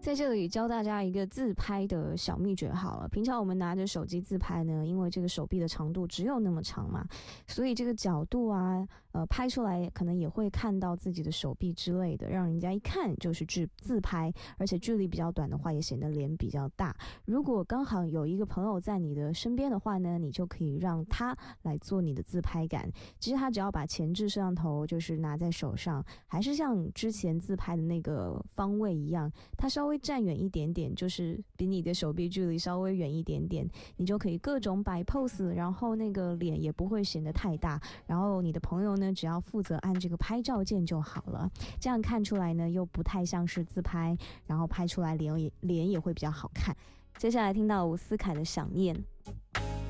在这里教大家一个自拍的小秘诀好了。平常我们拿着手机自拍呢，因为这个手臂的长度只有那么长嘛，所以这个角度啊，拍出来可能也会看到自己的手臂之类的，让人家一看就是自拍，而且距离比较短的话，也显得脸比较大。如果刚好有一个朋友在你的身边的话呢，你就可以让他来做你的自拍杆。其实他只要把前置摄像头就是拿在手上，还是像之前自拍的那个方位一样，他稍微站远一点点，就是比你的手臂距离稍微远一点点，你就可以各种摆 pose， 然后那个脸也不会显得太大，然后你的朋友呢只要负责按这个拍照键就好了，这样看出来呢又不太像是自拍，然后拍出来脸也会比较好看。接下来听到伍思凯的想念。